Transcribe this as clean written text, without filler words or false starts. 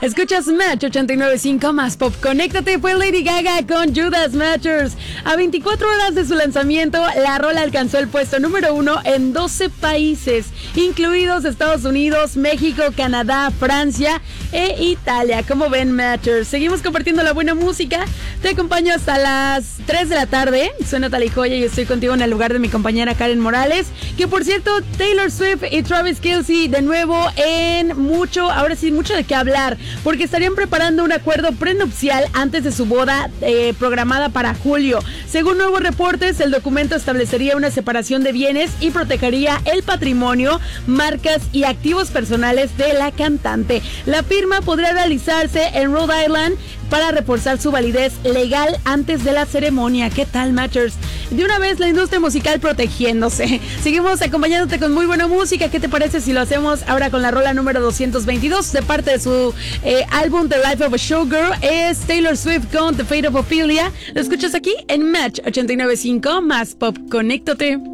Escuchas Match 89.5 más pop. Conéctate, fue Lady Gaga con Judas Matchers. A 24 horas de su lanzamiento, la rola alcanzó el puesto número 1 en 12 países, incluidos Estados Unidos, México, Canadá, Francia e Italia. ¿Cómo ven, Matchers? Seguimos compartiendo la buena música. Te acompaño hasta las 3 de la tarde. Suena Tal y Joya y estoy contigo en el lugar de mi compañera Karen Morales. Que por cierto, Taylor Swift y Travis Kelce de nuevo en mucho de qué hablar, porque estarían preparando un acuerdo prenupcial antes de su boda programada para julio. Según nuevos reportes, el documento establecería una separación de bienes y protegería el patrimonio, marcas y activos personales de la cantante. La firma podría realizarse en Rhode Island para reforzar su validez legal antes de la ceremonia. ¿Qué tal, Matchers? De una vez la industria musical protegiéndose. Seguimos acompañándote con muy buena música. ¿Qué te parece si lo hacemos ahora con la rola número 222 de parte de su álbum The Life of a Showgirl? Es Taylor Swift con The Fate of Ophelia. Lo escuchas aquí en Match 89.5 más pop. Conéctate.